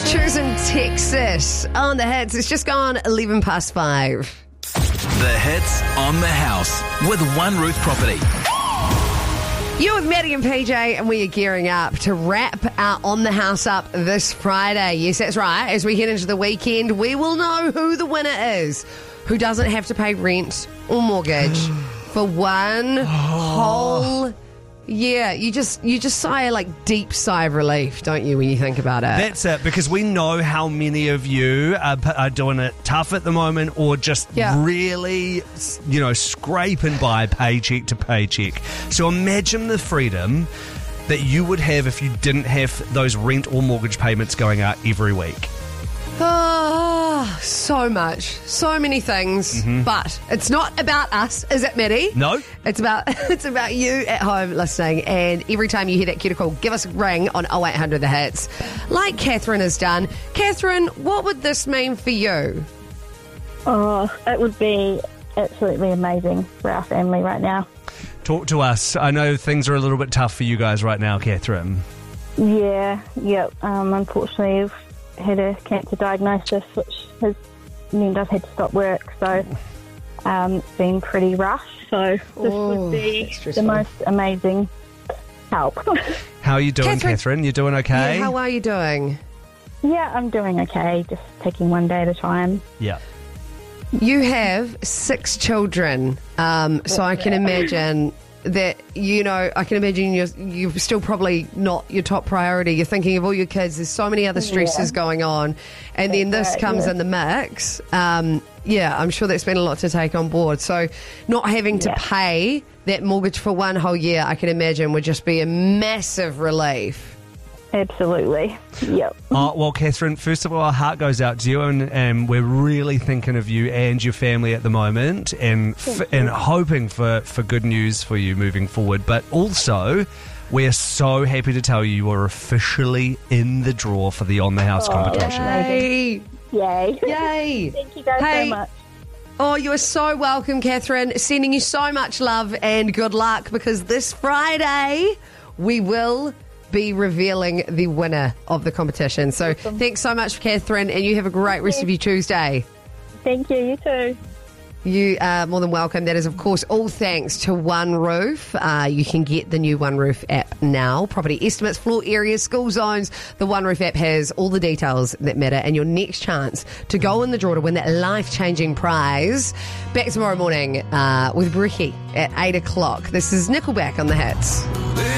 Choosing Texas on the hits. It's just gone 11 past 5. The hits on the house with One Roof Property. You're with Maddie and PJ, and we are gearing up to wrap our On the House up this Friday. Yes, that's right. As we head into the weekend, we will know who the winner is, who doesn't have to pay rent or mortgage for one whole year. You just sigh a deep sigh of relief, don't you, when you think about it? That's it, because we know how many of you are doing it tough at the moment, or just really, scraping by paycheck to paycheck. So imagine the freedom that you would have if you didn't have those rent or mortgage payments going out every week. Oh, so much. So many things. But it's not about us, is it, Maddie? No. It's about you at home listening. And every time you hear that cue give us a ring on 0800 The Hits, like Catherine has done. Catherine, what would this mean for you? Oh, it would be absolutely amazing for our family right now. Talk to us. I know things are a little bit tough for you guys right now, Catherine. Yeah. Unfortunately, I've had a cancer diagnosis, which has meant I've had to stop work. So it's been pretty rough. So this would be the most amazing help. How are you doing, Catherine? You doing okay? Yeah, how are you doing? Yeah, I'm doing okay. Just taking one day at a time. Yeah. You have 6 children, so I can imagine that, I can imagine you're still probably not your top priority. You're thinking of all your kids. There's so many other stresses going on. And then this comes in the mix. I'm sure that's been a lot to take on board. So not having to pay that mortgage for one whole year, I can imagine, would just be a massive relief. Absolutely. Yep. Well, Catherine, first of all, our heart goes out to you, and we're really thinking of you and your family at the moment, and hoping for good news for you moving forward. But also, we're so happy to tell you are officially in the draw for the On the House competition. Yay! Yay. Thank you guys so much. Oh, you are so welcome, Catherine. Sending you so much love and good luck, because this Friday we will be revealing the winner of the competition. So thanks so much, Catherine, and you have a great rest of your Tuesday. Thank you. You too. You are more than welcome. That is, of course, all thanks to One Roof. You can get the new One Roof app now. Property estimates, floor areas, school zones. The One Roof app has all the details that matter, and your next chance to go in the draw to win that life-changing prize. Back tomorrow morning with Bricky at 8 o'clock. This is Nickelback on the Hits.